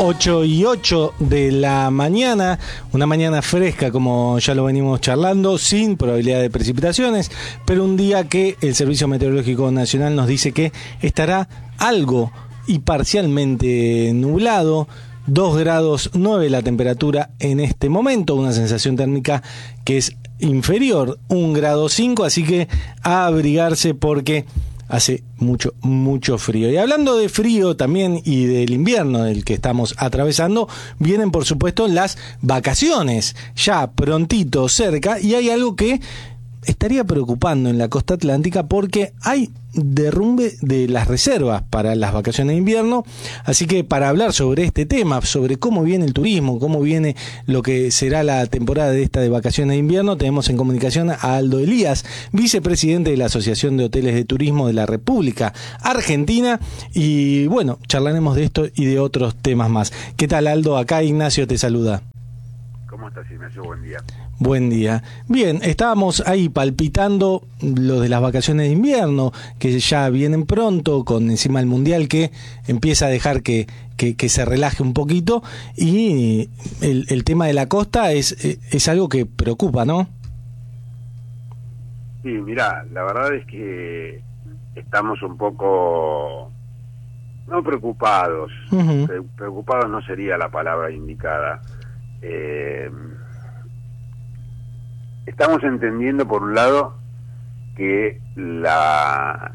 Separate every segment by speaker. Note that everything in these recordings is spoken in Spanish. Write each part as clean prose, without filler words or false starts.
Speaker 1: 8:08 de la mañana, una mañana fresca como ya lo venimos charlando, sin probabilidad de precipitaciones, pero un día que el Servicio Meteorológico Nacional nos dice que estará algo y parcialmente nublado. 2 grados 9 la temperatura en este momento, una sensación térmica que es inferior, 1 grado 5, así que a abrigarse porque hace mucho frío. Y hablando de frío también y del invierno del que estamos atravesando, vienen por supuesto las vacaciones, ya prontito cerca, y hay algo que estaría preocupando en la costa atlántica porque hay derrumbe de las reservas para las vacaciones de invierno. Así que para hablar sobre este tema, sobre cómo viene el turismo, cómo viene lo que será la temporada de esta de vacaciones de invierno, tenemos en comunicación a Aldo Elías, vicepresidente de la Asociación de Hoteles de Turismo de la República Argentina, y bueno, charlaremos de esto y de otros temas más. ¿Qué tal, Aldo? Acá Ignacio te saluda.
Speaker 2: ¿Cómo estás, Ignacio? Buen día.
Speaker 1: Buen día. Bien, estábamos ahí palpitando lo de las vacaciones de invierno, que ya vienen pronto, con encima el Mundial que empieza a dejar que se relaje un poquito, y el tema de la costa es algo que preocupa, ¿no?
Speaker 2: Sí, mirá, la verdad es que estamos un poco, no preocupados, preocupados no sería la palabra indicada. Estamos entendiendo por un lado que la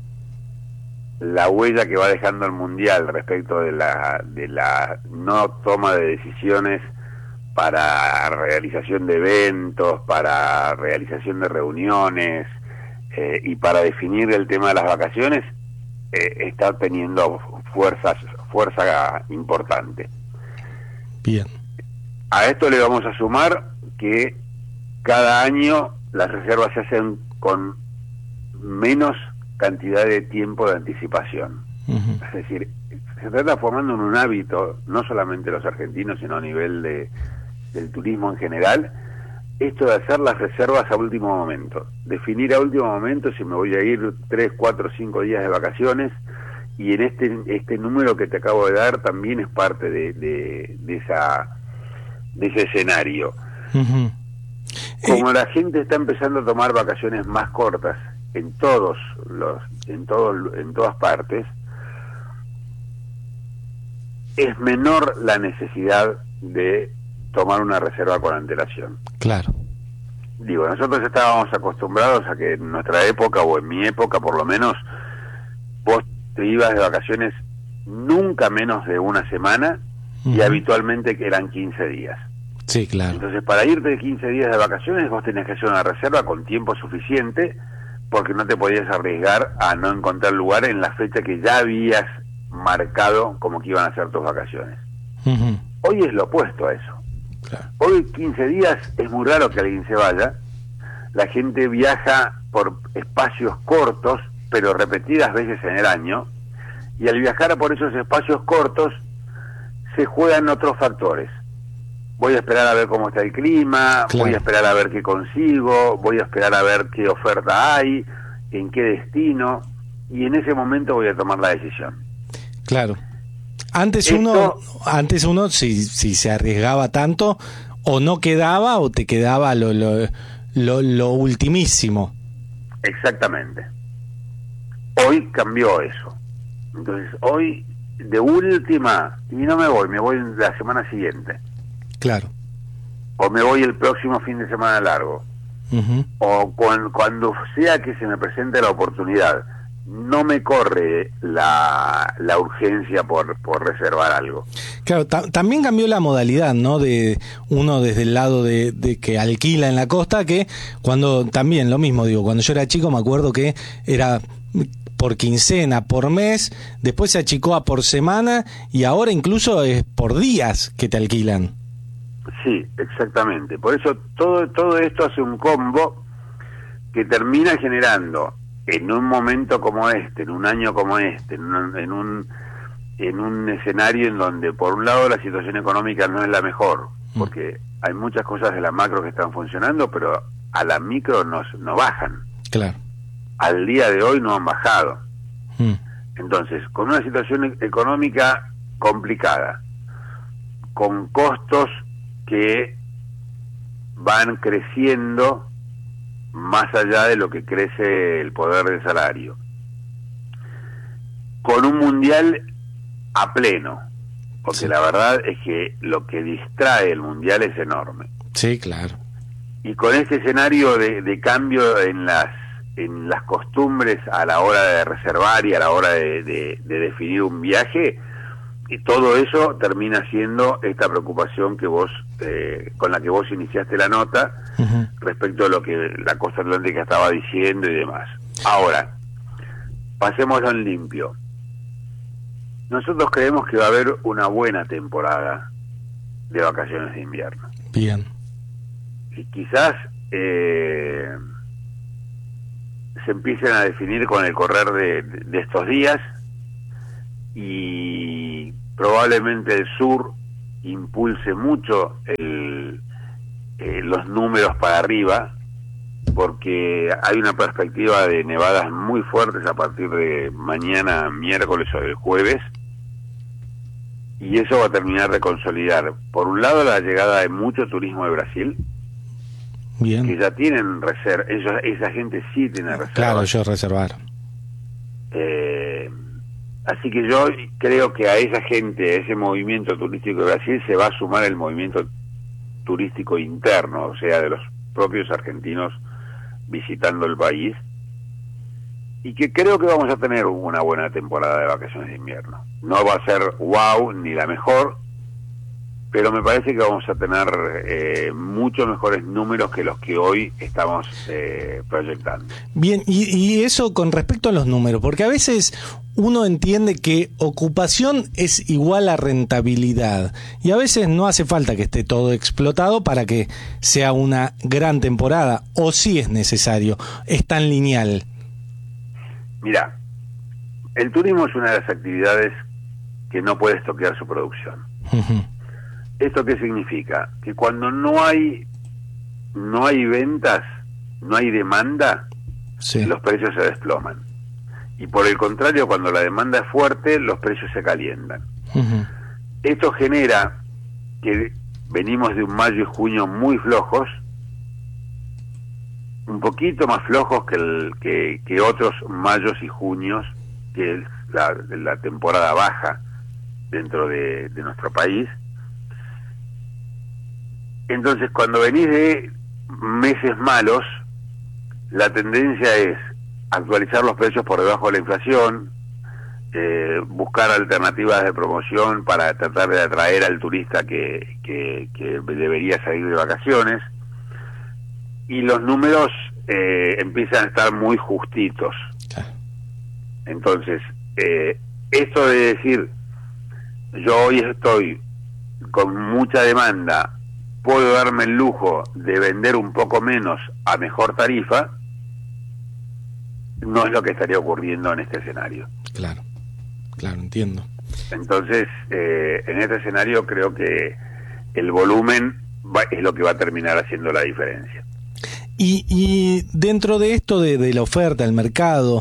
Speaker 2: huella que va dejando el Mundial respecto de la no toma de decisiones para realización de eventos, para realización de reuniones y para definir el tema de las vacaciones está teniendo fuerza importante.
Speaker 1: Bien.
Speaker 2: A esto le vamos a sumar que cada año las reservas se hacen con menos cantidad de tiempo de anticipación. Es decir, se trata formando en un hábito, no solamente los argentinos, sino a nivel del turismo en general, esto de hacer las reservas a último momento. Definir a último momento si me voy a ir 3, 4, 5 días de vacaciones, y en este número que te acabo de dar también es parte de ese escenario. Como la gente está empezando a tomar vacaciones más cortas en todas partes, es menor la necesidad de tomar una reserva con antelación.
Speaker 1: Claro.
Speaker 2: Digo, nosotros estábamos acostumbrados a que en nuestra época, o en mi época por lo menos, vos te ibas de vacaciones nunca menos de una semana, y habitualmente que eran 15 días.
Speaker 1: Sí, claro.
Speaker 2: Entonces, para irte de 15 días de vacaciones, vos tenías que hacer una reserva con tiempo suficiente, porque no te podías arriesgar a no encontrar lugar en la fecha que ya habías marcado como que iban a ser tus vacaciones. Hoy es lo opuesto a eso.
Speaker 1: Claro.
Speaker 2: Hoy 15 días es muy raro que alguien se vaya. La gente viaja por espacios cortos, pero repetidas veces en el año, y al viajar por esos espacios cortos se juegan otros factores. Voy a esperar a ver cómo está el clima,
Speaker 1: claro.
Speaker 2: Voy a esperar a ver qué consigo, voy a esperar a ver qué oferta hay, en qué destino, y en ese momento voy a tomar la decisión.
Speaker 1: Claro. Antes uno si se arriesgaba tanto, o no quedaba o te quedaba lo ultimísimo.
Speaker 2: Exactamente. Hoy cambió eso. Entonces, hoy de última, y no me voy la semana siguiente.
Speaker 1: Claro.
Speaker 2: O me voy el próximo fin de semana largo. O cuando sea que se me presente la oportunidad. No me corre la urgencia por reservar algo.
Speaker 1: Claro, también cambió la modalidad, ¿no? De uno desde el lado de que alquila en la costa, que cuando también lo mismo, digo, cuando yo era chico me acuerdo que era por quincena, por mes, después se achicó a por semana, y ahora incluso es por días que te alquilan.
Speaker 2: Sí, exactamente. Por eso todo esto hace un combo que termina generando, en un momento como este, en un año como este, en un escenario en donde por un lado la situación económica no es la mejor, porque hay muchas cosas de la macro que están funcionando, pero a la micro no bajan.
Speaker 1: Claro.
Speaker 2: Al día de hoy no han bajado. Entonces, con una situación económica complicada, con costos que van creciendo más allá de lo que crece el poder del salario, con un mundial a pleno, porque
Speaker 1: Sí.
Speaker 2: la verdad es que lo que distrae el mundial es enorme.
Speaker 1: Sí, claro.
Speaker 2: Y con este escenario de cambio en las costumbres a la hora de reservar y a la hora de definir un viaje, y todo eso termina siendo esta preocupación que vos con la que vos iniciaste la nota,
Speaker 1: Ujú.
Speaker 2: respecto a lo que la costa atlántica estaba diciendo y demás. Ahora, pasémoslo en limpio. Nosotros creemos que va a haber una buena temporada de vacaciones de invierno.
Speaker 1: Bien.
Speaker 2: Y quizás se empiecen a definir con el correr de estos días, y probablemente el sur impulse mucho los números para arriba, porque hay una perspectiva de nevadas muy fuertes a partir de mañana, miércoles o el jueves, y eso va a terminar de consolidar, por un lado, la llegada de mucho turismo de Brasil, que
Speaker 1: Bien.
Speaker 2: ya tienen reserva, esa gente sí tiene reserva.
Speaker 1: Claro, ellos reservaron.
Speaker 2: Así que yo creo que a esa gente, a ese movimiento turístico de Brasil, se va a sumar el movimiento turístico interno, o sea, de los propios argentinos visitando el país, y que creo que vamos a tener una buena temporada de vacaciones de invierno. No va a ser wow ni la mejor, pero me parece que vamos a tener muchos mejores números que los que hoy estamos proyectando.
Speaker 1: Bien, y eso con respecto a los números, porque a veces uno entiende que ocupación es igual a rentabilidad, y a veces no hace falta que esté todo explotado para que sea una gran temporada, o sí es necesario, es tan lineal.
Speaker 2: Mira, el turismo es una de las actividades que no puede estoquear su producción.
Speaker 1: Ujú.
Speaker 2: ¿Esto qué significa? Que cuando no hay ventas, no hay demanda,
Speaker 1: Sí.
Speaker 2: los precios se desploman. Y por el contrario, cuando la demanda es fuerte, los precios se calientan.
Speaker 1: Ujú.
Speaker 2: Esto genera que venimos de un mayo y junio muy flojos, un poquito más flojos que otros mayos y junios, que es la temporada baja dentro de nuestro país. Entonces, cuando venís de meses malos, la tendencia es actualizar los precios por debajo de la inflación, buscar alternativas de promoción para tratar de atraer al turista que debería salir de vacaciones, y los números empiezan a estar muy justitos.
Speaker 1: Claro.
Speaker 2: Entonces, esto de decir, yo hoy estoy con mucha demanda, puedo darme el lujo de vender un poco menos a mejor tarifa, no es lo que estaría ocurriendo en este escenario.
Speaker 1: Claro, claro, entiendo.
Speaker 2: Entonces, en este escenario creo que el volumen es lo que va a terminar haciendo la diferencia.
Speaker 1: Y dentro de esto de la oferta, el mercado,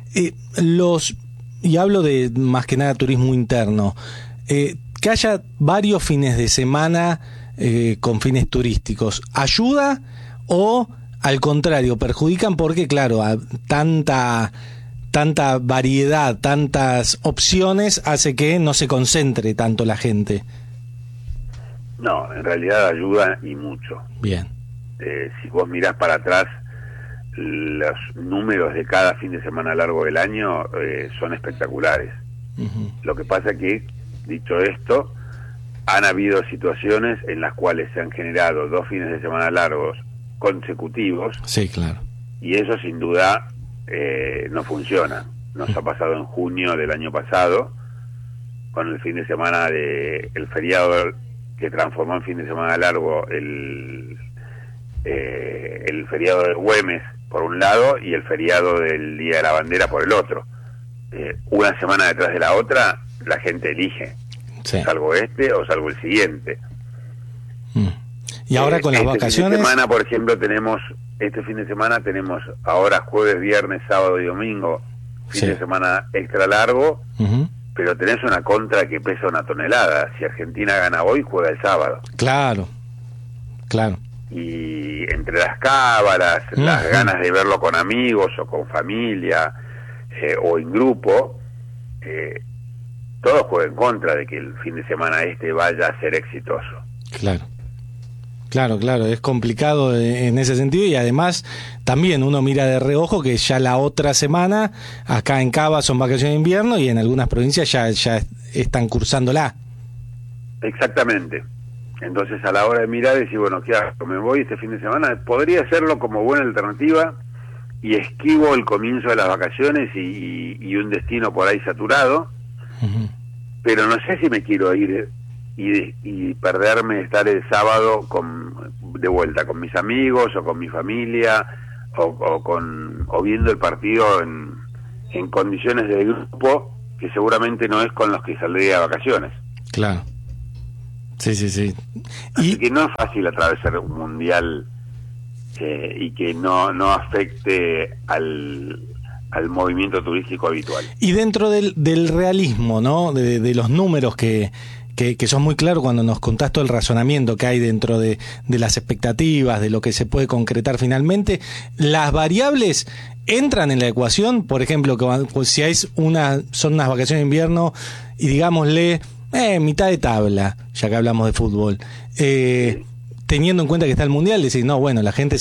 Speaker 1: y hablo de más que nada turismo interno, que haya varios fines de semana con fines turísticos, ¿ayuda o al contrario perjudican? Porque claro, tanta variedad, tantas opciones hace que no se concentre tanto la gente.
Speaker 2: No, en realidad ayuda y mucho.
Speaker 1: Bien.
Speaker 2: Si vos mirás para atrás, los números de cada fin de semana largo del año son espectaculares.
Speaker 1: Uh-huh.
Speaker 2: Lo que pasa que, dicho esto, han habido situaciones en las cuales se han generado 2 fines de semana largos consecutivos.
Speaker 1: Sí, claro.
Speaker 2: Y eso sin duda no funciona. Nos ha pasado en junio del año pasado, con el fin de semana el feriado que transformó en fin de semana largo el feriado de Güemes por un lado y el feriado del Día de la Bandera por el otro. Una semana detrás de la otra, la gente elige,
Speaker 1: Sí.
Speaker 2: salgo este o salgo el siguiente.
Speaker 1: Y ahora con las vacaciones.
Speaker 2: Fin de semana, por ejemplo, este fin de semana tenemos ahora jueves, viernes, sábado y domingo, fin
Speaker 1: Sí.
Speaker 2: de semana extra largo,
Speaker 1: Uh-huh.
Speaker 2: pero tenés una contra que pesa 1 tonelada. Si Argentina gana hoy, juega el sábado.
Speaker 1: Claro, claro.
Speaker 2: Y entre las cábalas, las ganas de verlo con amigos o con familia o en grupo, todo juega en contra de que el fin de semana vaya a ser exitoso.
Speaker 1: Claro, es complicado en ese sentido, y además también uno mira de reojo que ya la otra semana acá en Cava son vacaciones de invierno y en algunas provincias ya están cursándola.
Speaker 2: Exactamente. Entonces, a la hora de mirar, decir, bueno, ¿qué hago? ¿Me voy este fin de semana? Podría hacerlo como buena alternativa y esquivo el comienzo de las vacaciones y un destino por ahí saturado, pero no sé si me quiero ir y perderme, estar el sábado de vuelta con mis amigos o con mi familia o viendo el partido en condiciones de grupo que seguramente no es con los que saldría de vacaciones.
Speaker 1: Claro. Sí.
Speaker 2: Así que no es fácil atravesar un mundial y que no afecte al movimiento turístico habitual.
Speaker 1: Y dentro del realismo, ¿no? De los números que son muy claros cuando nos contás todo el razonamiento que hay dentro de las expectativas, de lo que se puede concretar finalmente, las variables entran en la ecuación. Por ejemplo, que si son unas vacaciones de invierno y digámosle mitad de tabla, ya que hablamos de fútbol, teniendo en cuenta que está el mundial, decís, no, bueno, la gente